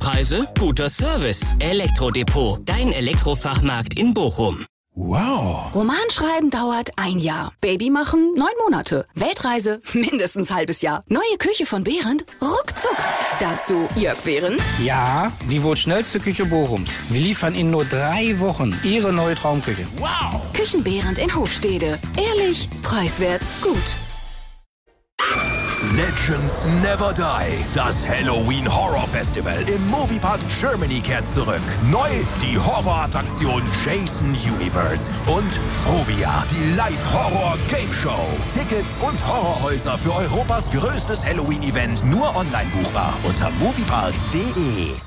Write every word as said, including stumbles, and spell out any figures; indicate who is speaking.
Speaker 1: Preise, guter Service. Elektrodepot, dein Elektrofachmarkt in Bochum.
Speaker 2: Wow.
Speaker 3: Romanschreiben dauert ein Jahr. Baby machen neun Monate. Weltreise mindestens halbes Jahr. Neue Küche von Behrendt? Ruckzuck. Dazu Jörg Behrendt.
Speaker 4: Ja, die wohl schnellste Küche Bochums. Wir liefern in nur drei Wochen Ihre neue Traumküche.
Speaker 2: Wow.
Speaker 3: Küchen Behrendt in Hofstede. Ehrlich, preiswert, gut.
Speaker 2: Legends Never Die. Das Halloween Horror Festival im Moviepark Germany kehrt zurück. Neu die Horrorattraktion Jason Universe und Phobia, die Live-Horror-Game-Show. Tickets und Horrorhäuser für Europas größtes Halloween-Event nur online buchbar unter moviepark punkt de.